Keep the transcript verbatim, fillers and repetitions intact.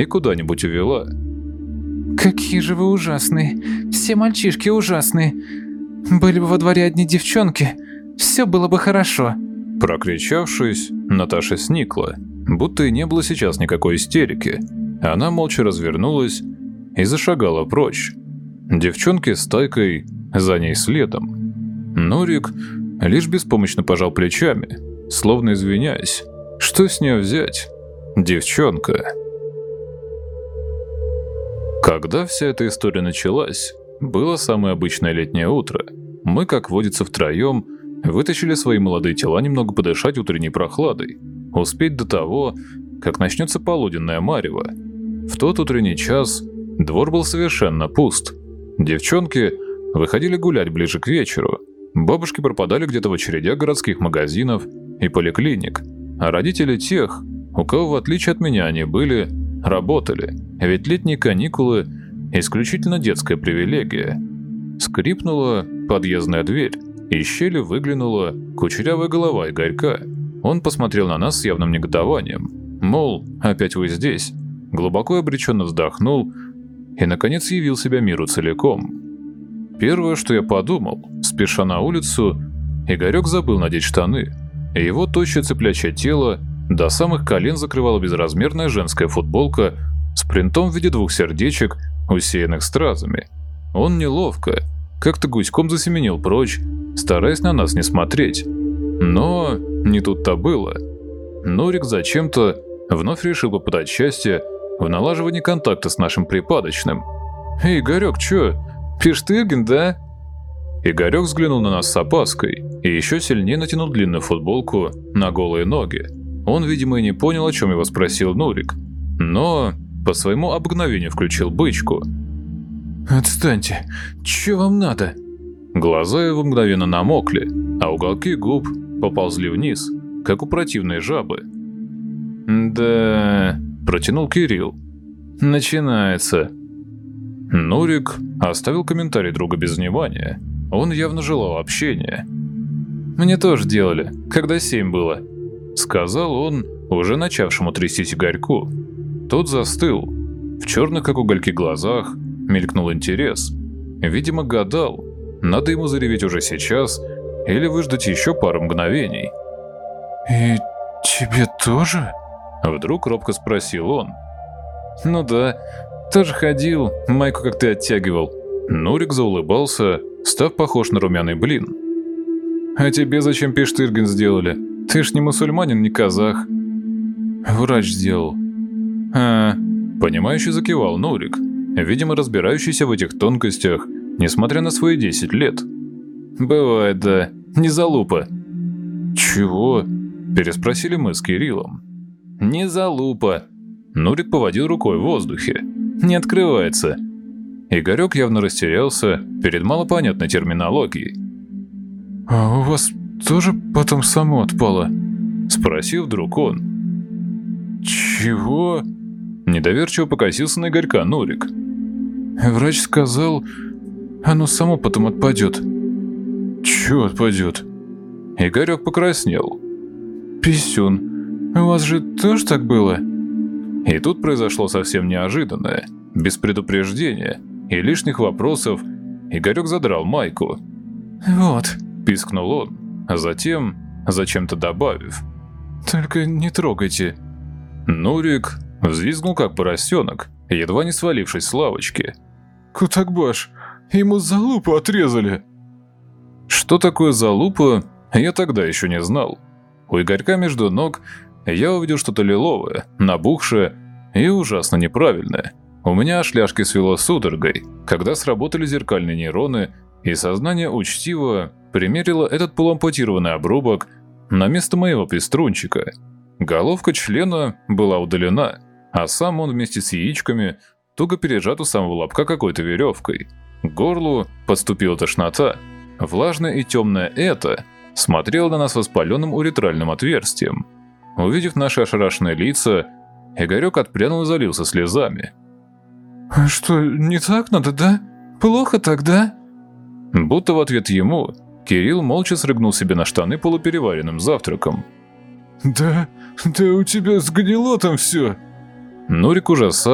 и куда-нибудь увела. «Какие же вы ужасные! Все мальчишки ужасные! Были бы во дворе одни девчонки, все было бы хорошо!» Прокричавшись, Наташа сникла, будто и не было сейчас никакой истерики. Она молча развернулась и зашагала прочь. Девчонки с Тайкой за ней следом. Нурик лишь беспомощно пожал плечами, словно извиняясь. Что с нее взять? Девчонка. Когда вся эта история началась, было самое обычное летнее утро. Мы, как водится, втроем вытащили свои молодые тела немного подышать утренней прохладой, успеть до того, как начнется полуденное марево. В тот утренний час двор был совершенно пуст. Девчонки выходили гулять ближе к вечеру. Бабушки пропадали где-то в очередях городских магазинов и поликлиник, а родители тех, у кого, в отличие от меня, они были, работали, ведь летние каникулы – исключительно детская привилегия. Скрипнула подъездная дверь, из щели выглянула кучерявая голова Игорька. Он посмотрел на нас с явным негодованием, мол, опять вы здесь, глубоко и обреченно вздохнул и, наконец, явил себя миру целиком. Первое, что я подумал, спеша на улицу, Игорек забыл надеть штаны, и его тощее цыплячье тело до самых колен закрывала безразмерная женская футболка с принтом в виде двух сердечек, усеянных стразами. Он неловко, как-то гуськом засеменил прочь, стараясь на нас не смотреть. Но не тут-то было. Нурик зачем-то вновь решил попытать счастье в налаживании контакта с нашим припадочным. «Эй, Игорек, чё? Пиштыргин, да?» Игорек взглянул на нас с опаской и еще сильнее натянул длинную футболку на голые ноги. Он, видимо, и не понял, о чем его спросил Нурик, но по своему обыкновению включил бычку. «Отстаньте, чё вам надо?» Глаза его мгновенно намокли, а уголки губ поползли вниз, как у противной жабы. «Да...» – протянул Кирилл. «Начинается». Нурик оставил комментарий друга без внимания. Он явно желал общения. «Мне тоже делали, когда семь было», — сказал он уже начавшему трястись Игорьку. Тот застыл. В черных, как угольки, глазах мелькнул интерес. Видимо, гадал, надо ему зареветь уже сейчас или выждать еще пару мгновений. «И тебе тоже?» — вдруг робко спросил он. «Ну да, тоже ходил, майку как ты оттягивал». Нурик заулыбался, став похож на румяный блин. «А тебе зачем пиштыргин сделали? Ты ж не мусульманин, не казах». «Врач сделал». «А...» — понимающе закивал Нурик, видимо, разбирающийся в этих тонкостях, несмотря на свои десять лет. «Бывает, да. Не залупа». «Чего?» — переспросили мы с Кириллом. «Не залупа». Нурик поводил рукой в воздухе. «Не открывается». Игорек явно растерялся перед малопонятной терминологией. «А у вас тоже потом само отпало?» — спросил вдруг он. «Чего?» — недоверчиво покосился на Игорька Нурик. «Врач сказал, оно само потом отпадет». «Чё отпадет?» Игорек покраснел. «Писюн, у вас же тоже так было?» И тут произошло совсем неожиданное, без предупреждения и лишних вопросов. Игорек задрал майку. «Вот», — пискнул он, а затем, зачем-то добавив: «Только не трогайте». Нурик взвизгнул как поросенок, едва не свалившись с лавочки. «Кутакбаш, ему залупу отрезали». Что такое залупа, я тогда еще не знал. У Игорька между ног я увидел что-то лиловое, набухшее и ужасно неправильное. У меня шляшки свело судорогой, когда сработали зеркальные нейроны, и сознание учтиво примерило этот полуампутированный обрубок на место моего пеструнчика. Головка члена была удалена, а сам он вместе с яичками туго пережат у самого лобка какой-то веревкой. К горлу подступила тошнота. Влажное и темное это смотрело на нас воспаленным уретральным отверстием. Увидев наши ошарашенные лица, Игорек отпрянул и залился слезами. «А что, не так надо, да? Плохо тогда?» Будто в ответ ему Кирилл молча срыгнул себе на штаны полупереваренным завтраком. «Да, да у тебя сгнило там все!» Нурик ужасался.